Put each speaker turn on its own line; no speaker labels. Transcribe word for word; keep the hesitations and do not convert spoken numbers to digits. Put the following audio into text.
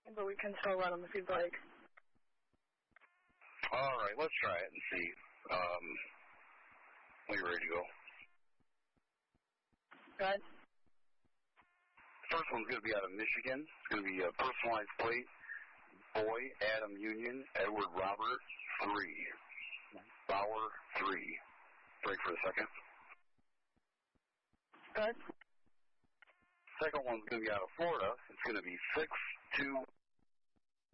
but we can still run them if you'd like.
All right, let's try it and see. Um, are you ready to go?
Go ahead.
First one's going to be out of Michigan. It's going to be a personalized plate. Boy, Adam Union, Edward Robert, three. Bauer, three. Break for a second.
Go ahead.
Second one's going to be out of Florida. It's going to be six, two,